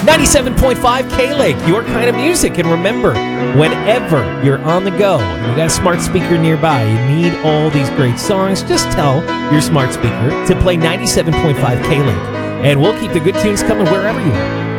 97.5 K-Lake, your kind of music. And remember, whenever you're on the go and you got a smart speaker nearby, you need all these great songs, just tell your smart speaker to play 97.5 K-Lake. And we'll keep the good tunes coming wherever you are.